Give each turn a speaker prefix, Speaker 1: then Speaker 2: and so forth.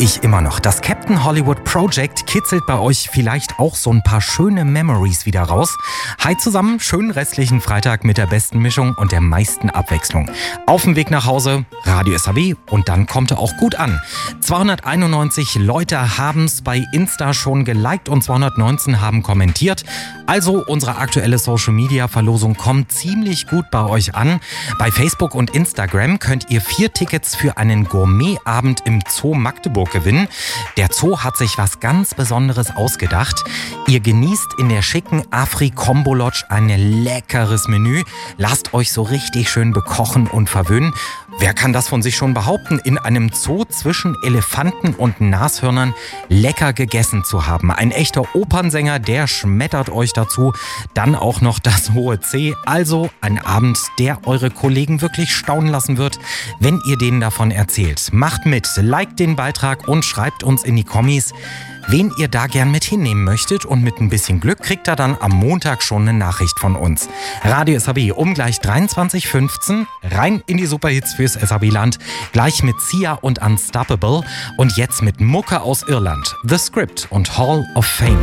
Speaker 1: ich immer noch. Das Captain Hollywood Project kitzelt bei euch vielleicht auch so ein paar schöne Memories wieder raus. Hi zusammen, schönen restlichen Freitag mit der besten Mischung und der meisten Abwechslung. Auf dem Weg nach Hause, Radio SAW und dann kommt er auch gut an. 291 Leute haben es bei Insta schon geliked und 219 haben kommentiert. Also unsere aktuelle Social-Media-Verlosung kommt ziemlich gut bei euch an. Bei Facebook und Instagram könnt ihr 4 Tickets für einen Gourmetabend im Zoo Magdeburg gewinnen. Der Zoo hat sich was ganz Besonderes ausgedacht. Ihr genießt in der schicken Afri-Combo Lodge ein leckeres Menü. Lasst euch so richtig schön bekochen und verwöhnen. Wer kann das von sich schon behaupten, in einem Zoo zwischen Elefanten und Nashörnern lecker gegessen zu haben? Ein echter Opernsänger, der schmettert euch dazu. Dann auch noch das hohe C. Also ein Abend, der eure Kollegen wirklich staunen lassen wird, wenn ihr denen davon erzählt. Macht mit, liked den Beitrag und schreibt uns in die Kommis, wen ihr da gern mit hinnehmen möchtet, und mit ein bisschen Glück kriegt ihr dann am Montag schon eine Nachricht von uns. Radio SAW um gleich 23:15, rein in die Superhits fürs SAW-Land, gleich mit Sia und Unstoppable und jetzt mit Mucke aus Irland, The Script und Hall of Fame.